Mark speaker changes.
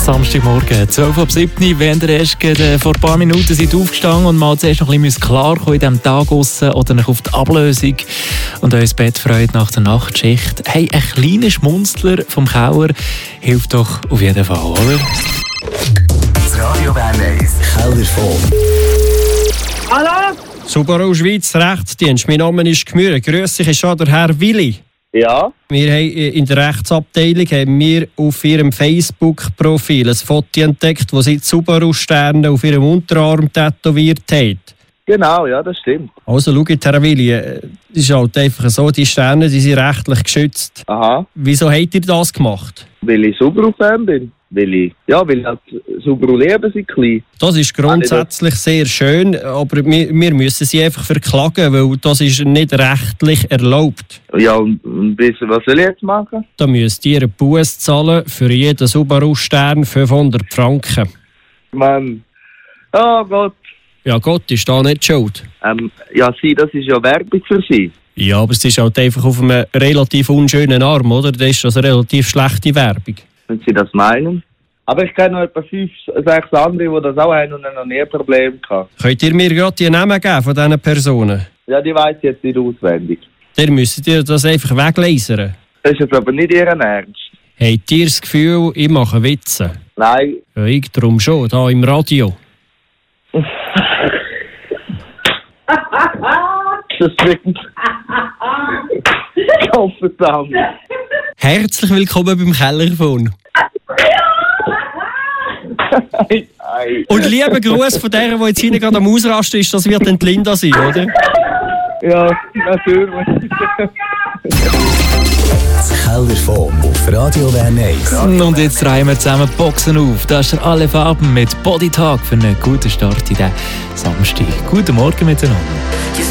Speaker 1: Samstagmorgen, 12:07 wenn ihr erst vor ein paar Minuten seid aufgestanden und mal zuerst noch ein bisschen klarkommen in diesem Tag draussen oder noch auf die Ablösung und euch ins Bett freut nach der Nachtschicht. Hey, ein kleiner Schmunzler vom Kauer hilft doch auf jeden Fall, oder?
Speaker 2: Das Radio Bern 1 Kellerfon.
Speaker 3: Hallo?
Speaker 4: Subaru Schweiz Rechtsdienst. Mein Name ist Gmüre. Grüß dich, ist schon der Herr Willi.
Speaker 3: Ja?
Speaker 4: Wir haben in der Rechtsabteilung auf ihrem Facebook-Profil ein Foto entdeckt, wo sie die Subaru-Sterne auf ihrem Unterarm tätowiert hat.
Speaker 3: Genau, ja, das stimmt.
Speaker 4: Also schaut, Herr Willi, es ist halt einfach so, die Sterne die sind rechtlich geschützt.
Speaker 3: Aha.
Speaker 4: Wieso habt ihr das gemacht?
Speaker 3: Weil ich Subaru-Fan bin. Weil halt Subaru leben sind klein.
Speaker 4: Das ist grundsätzlich sehr schön, aber wir müssen sie einfach verklagen, weil das ist nicht rechtlich erlaubt.
Speaker 3: Ja, und was soll ich jetzt machen?
Speaker 4: Da müsst ihr einen Buß zahlen für jeden Subaru-Stern 500 Franken.
Speaker 3: Mann. Oh Gott.
Speaker 4: Ja, Gott ist da nicht schuld.
Speaker 3: Ja, das ist ja Werbung für sie.
Speaker 4: Ja, aber es ist halt einfach auf einem relativ unschönen Arm, oder? Das ist also relativ schlechte Werbung.
Speaker 3: Wenn Sie das meinen. Aber ich kenne noch etwa 5, 6 andere, die das auch haben und noch nie ein Problem hatten.
Speaker 4: Könnt ihr mir gerade die Namen geben von diesen Personen?
Speaker 3: Ja, die weiss ich jetzt nicht auswendig.
Speaker 4: Dann müsst ihr das einfach weglasern.
Speaker 3: Das ist jetzt aber nicht Ihren Ernst.
Speaker 4: Habt ihr das Gefühl, ich mache Witze?
Speaker 3: Nein.
Speaker 4: Ja, ich darum schon, da im Radio.
Speaker 3: Das stimmt. Gott verdammt.
Speaker 4: Herzlich willkommen beim Kellerfon. Und lieber Gruß von der, die jetzt hinten gerade am Ausrasten ist, das wird dann die Linda sein, oder?
Speaker 3: Ja, natürlich.
Speaker 2: Das Kellerfon auf Radio Bern 1.
Speaker 1: Und jetzt drehen wir zusammen die Boxen auf. Da ist der Alle Farben mit Bodytalk für einen guten Start in den Samstag. Guten Morgen miteinander.